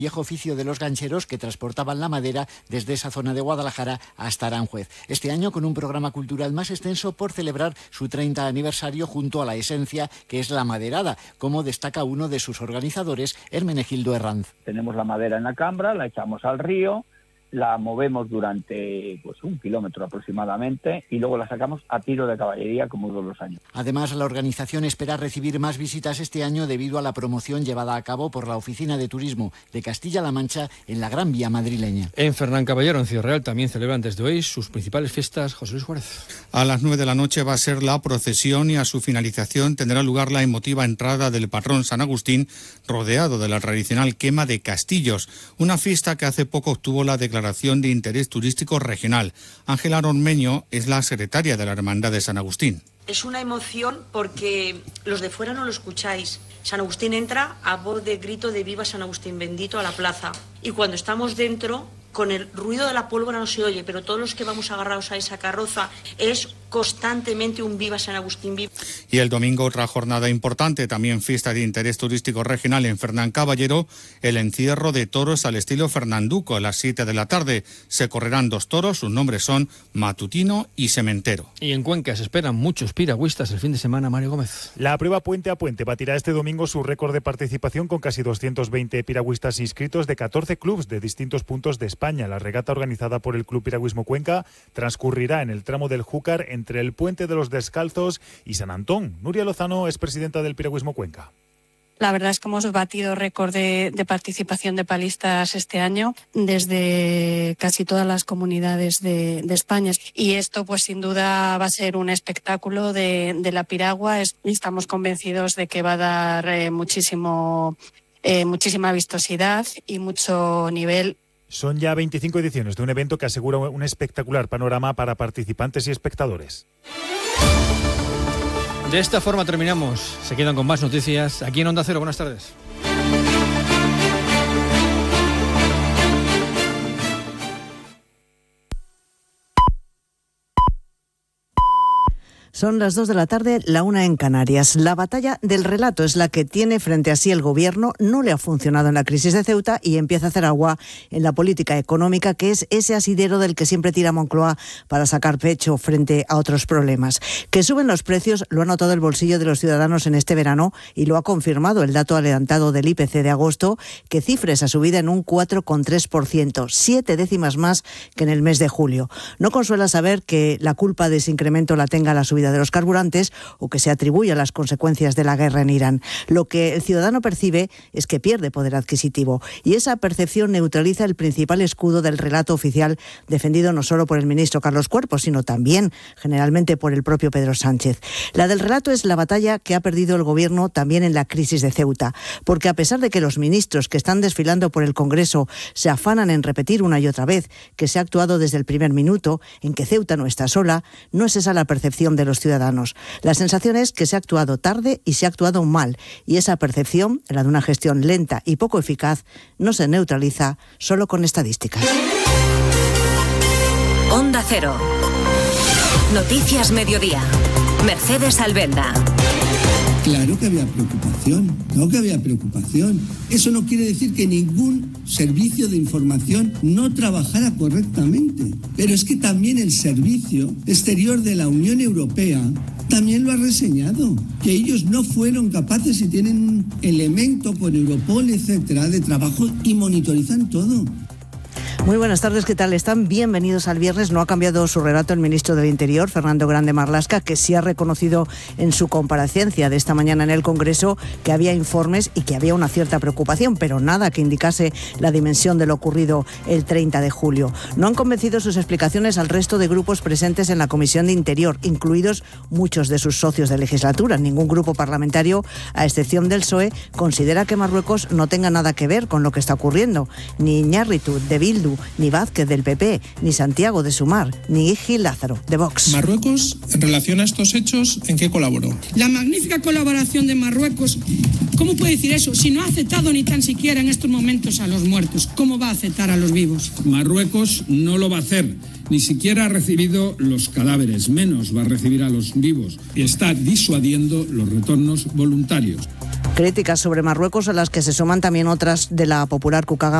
viejo oficio de los gancheros que transportaban la madera desde esa zona de Guadalajara hasta Aranjuez. Este año con un programa cultural más extenso por celebrar su 30 aniversario junto a la esencia que es la maderada, como destaca uno de sus organizadores, Hermenegildo Herranz. Tenemos la madera en la cambra, la echamos al río, la movemos durante 1 kilómetro aproximadamente y luego la sacamos a tiro de caballería como todos los años. Además, la organización espera recibir más visitas este año debido a la promoción llevada a cabo por la Oficina de Turismo de Castilla-La Mancha en la Gran Vía madrileña. En Fernán Caballero, en Ciudad Real, también celebran desde hoy sus principales fiestas. José Luis Juárez. A las 9 de la noche va a ser la procesión y a su finalización tendrá lugar la emotiva entrada del patrón San Agustín, rodeado de la tradicional quema de castillos, una fiesta que hace poco obtuvo la declaración de interés turístico regional. Ángela Ormeño es la secretaria de la Hermandad de San Agustín. Es una emoción porque los de fuera no lo escucháis. San Agustín entra a voz de grito de viva San Agustín bendito a la plaza. Y cuando estamos dentro, con el ruido de la pólvora no se oye, pero todos los que vamos agarrados a esa carroza es constantemente un viva San Agustín viva. Y el domingo otra jornada importante, también fiesta de interés turístico regional en Fernán Caballero, el encierro de toros al estilo fernanduco a las 7 de la tarde. Se correrán 2 toros, sus nombres son Matutino y Sementero. Y en Cuenca se esperan muchos piragüistas el fin de semana, Mario Gómez. La prueba puente a puente batirá este domingo su récord de participación con casi 220 piragüistas inscritos de 14 clubes de distintos puntos de España. La regata organizada por el Club Piragüismo Cuenca transcurrirá en el tramo del Júcar entre el Puente de los Descalzos y San Antón. Nuria Lozano es presidenta del Piragüismo Cuenca. La verdad es que hemos batido récord de participación de palistas este año desde casi todas las comunidades de España. Y esto, pues sin duda, va a ser un espectáculo de la piragua. Estamos convencidos de que va a dar muchísima vistosidad y mucho nivel. Son ya 25 ediciones de un evento que asegura un espectacular panorama para participantes y espectadores. De esta forma terminamos. Se quedan con más noticias aquí en Onda Cero. Buenas tardes. Son las 2 de la tarde, la 1 en Canarias. La batalla del relato es la que tiene frente a sí el gobierno. No le ha funcionado en la crisis de Ceuta y empieza a hacer agua en la política económica, que es ese asidero del que siempre tira Moncloa para sacar pecho frente a otros problemas. Que suben los precios lo ha notado el bolsillo de los ciudadanos en este verano y lo ha confirmado el dato adelantado del IPC de agosto, que cifra esa subida en un 4,3%, 7 décimas más que en el mes de julio. No consuela saber que la culpa de ese incremento la tenga la subida de los carburantes o que se atribuye a las consecuencias de la guerra en Irán. Lo que el ciudadano percibe es que pierde poder adquisitivo y esa percepción neutraliza el principal escudo del relato oficial defendido no solo por el ministro Carlos Cuerpo, sino también generalmente por el propio Pedro Sánchez. La del relato es la batalla que ha perdido el gobierno también en la crisis de Ceuta, porque a pesar de que los ministros que están desfilando por el Congreso se afanan en repetir una y otra vez que se ha actuado desde el primer minuto, en que Ceuta no está sola, no es esa la percepción de los ciudadanos. La sensación es que se ha actuado tarde y se ha actuado mal, y esa percepción, la de una gestión lenta y poco eficaz, no se neutraliza solo con estadísticas. Onda Cero. Noticias Mediodía. Mercedes Albenda. Claro que había preocupación, Eso no quiere decir que ningún servicio de información no trabajara correctamente. Pero es que también el Servicio Exterior de la Unión Europea también lo ha reseñado, que ellos no fueron capaces y tienen un elemento con Europol, etcétera, de trabajo y monitorizan todo. Muy buenas tardes, ¿qué tal están? Bienvenidos al viernes. No ha cambiado su relato el ministro del Interior, Fernando Grande Marlaska, que sí ha reconocido en su comparecencia de esta mañana en el Congreso que había informes y que había una cierta preocupación, pero nada que indicase la dimensión de lo ocurrido el 30 de julio. No han convencido sus explicaciones al resto de grupos presentes en la Comisión de Interior, incluidos muchos de sus socios de legislatura. Ningún grupo parlamentario, a excepción del PSOE, considera que Marruecos no tenga nada que ver con lo que está ocurriendo. Ni Iñárritu, de Bildu, ni Vázquez del PP, ni Santiago de Sumar, ni Gil Lázaro de Vox. Marruecos, en relación a estos hechos, ¿en qué colaboró? La magnífica colaboración de Marruecos, ¿cómo puede decir eso? Si no ha aceptado ni tan siquiera en estos momentos a los muertos, ¿cómo va a aceptar a los vivos? Marruecos no lo va a hacer. Ni siquiera ha recibido los cadáveres, menos va a recibir a los vivos. Y está disuadiendo los retornos voluntarios. Críticas sobre Marruecos a las que se suman también otras de la popular Cucaga